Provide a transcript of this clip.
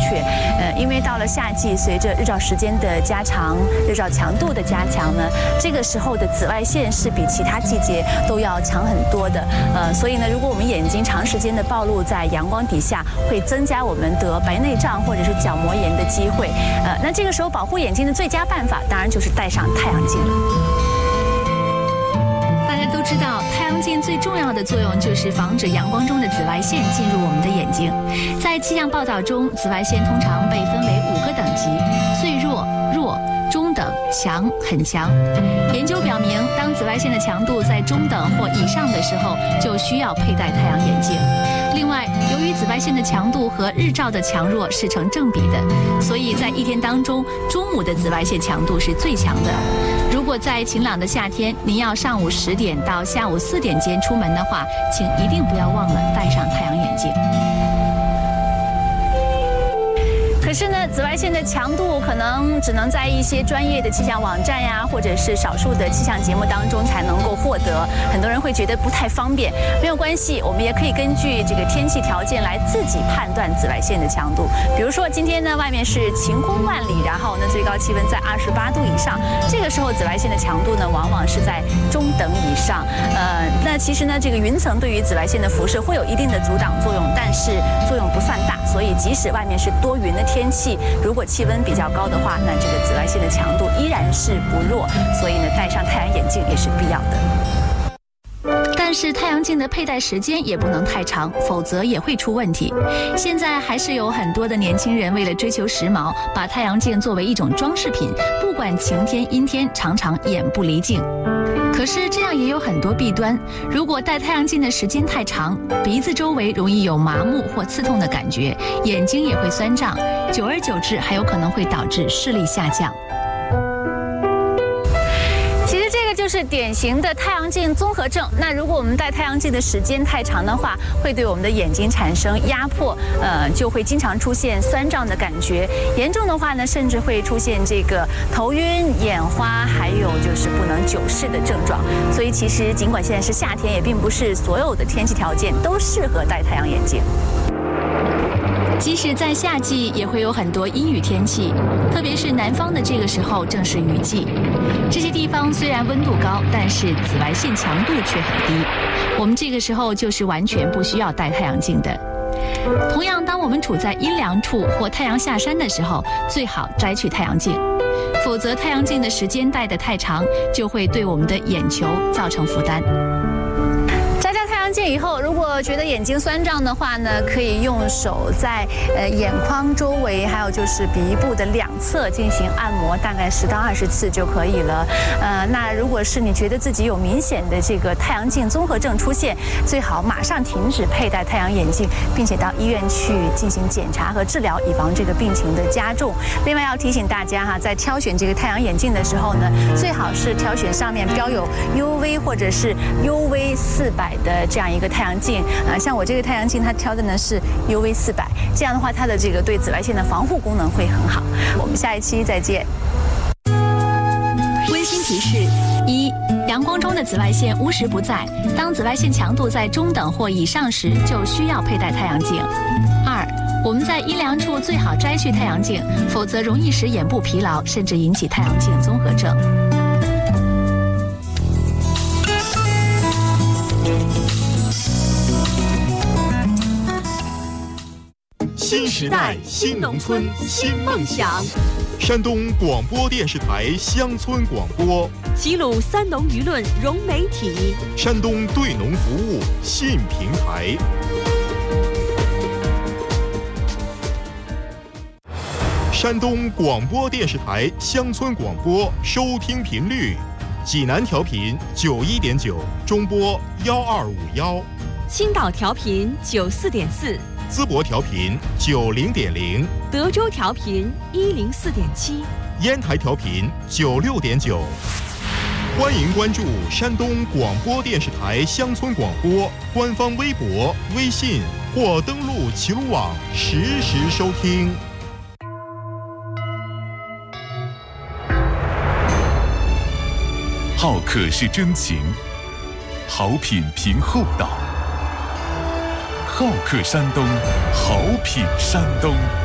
确。因为到了夏季，随着日照时间的加长、日照强度的加强呢，这个时候的紫外线是比其他季节都要强很多的。所以呢，如果我们眼睛长时间的暴露在阳光底下，会增加我们得白内障或者是角膜炎的机会。那这个时候保护眼睛的最佳办法，当然就是戴上太阳镜了。大家都知道，太阳镜最重要的作用就是防止阳光中的紫外线进入我们的眼睛。在气象报道中，紫外线通常被分为5个等级：最弱、弱、中等、强、很强。研究表明，当紫外线的强度在中等或以上的时候，就需要佩戴太阳眼镜。另外，由于紫外线的强度和日照的强弱是成正比的，所以在一天当中，中午的紫外线强度是最强的。如果在晴朗的夏天，您要上午10点到下午4点间出门的话，请一定不要忘了戴上太阳眼镜。可是呢，紫外线的强度可能只能在一些专业的气象网站呀，或者是少数的气象节目当中才能够获得。很多人会觉得不太方便，没有关系，我们也可以根据这个天气条件来自己判断紫外线的强度。比如说今天呢，外面是晴空万里，然后呢最高气温在28度以上，这个时候紫外线的强度呢往往是在中等以上。那其实呢，这个云层对于紫外线的辐射会有一定的阻挡作用，但是作用不算大，所以即使外面是多云的天气，如果气温比较高的话，那这个紫外线的强度依然是不弱，所以呢，戴上太阳眼镜也是必要的。但是太阳镜的佩戴时间也不能太长，否则也会出问题。现在还是有很多的年轻人为了追求时髦，把太阳镜作为一种装饰品，不管晴天阴天，常常眼不离镜。可是这样也有很多弊端，如果戴太阳镜的时间太长，鼻子周围容易有麻木或刺痛的感觉，眼睛也会酸胀，久而久之还有可能会导致视力下降。就是典型的太阳镜综合症。那如果我们戴太阳镜的时间太长的话，会对我们的眼睛产生压迫，就会经常出现酸胀的感觉。严重的话呢，甚至会出现这个头晕、眼花，还有就是不能久视的症状。所以其实尽管现在是夏天，也并不是所有的天气条件都适合戴太阳眼镜。即使在夏季，也会有很多阴雨天气，特别是南方的这个时候正是雨季。这些地方虽然温度高，但是紫外线强度却很低。我们这个时候就是完全不需要戴太阳镜的。同样，当我们处在阴凉处或太阳下山的时候，最好摘去太阳镜，否则太阳镜的时间戴得太长，就会对我们的眼球造成负担。镜以后，如果觉得眼睛酸胀的话呢，可以用手在眼眶周围，还有就是鼻部的2侧进行按摩，大概10到20次就可以了。那如果是你觉得自己有明显的这个太阳镜综合症出现，最好马上停止佩戴太阳眼镜，并且到医院去进行检查和治疗，以防这个病情的加重。另外要提醒大家哈，在挑选这个太阳眼镜的时候呢，最好是挑选上面标有 UV 或者是 UV400的这样一个太阳镜。像我这个太阳镜，它挑的呢是 UV400，这样的话它的这个对紫外线的防护功能会很好。我们下一期再见。温馨提示：1. 阳光中的紫外线无时不在，当紫外线强度在中等或以上时，就需要佩戴太阳镜。2. 我们在阴凉处最好摘去太阳镜，否则容易使眼部疲劳，甚至引起太阳镜综合症。 新时代，新农村，新梦想。山东广播电视台乡村广播， 齐鲁三农舆论融媒体， 山东对农服务信平台。山东广播电视台乡村广播收听频率：济南调频91.9，中波1251； 青岛调频94.4。 淄博调频90.0， 德州调频104.7， 烟台调频96.9。欢迎关注山东广播电视台乡村广播官方微博、微信，或登录齐鲁网实时收听。 好客是真情，好品凭厚道。好客山东，好品山东。